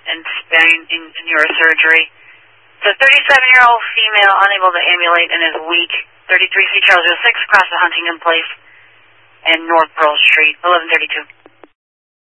and Spain in neurosurgery. It's a 37-year-old female unable to ambulate and is weak. 33C Charles 06 across the Huntington Place and North Pearl Street, 1132.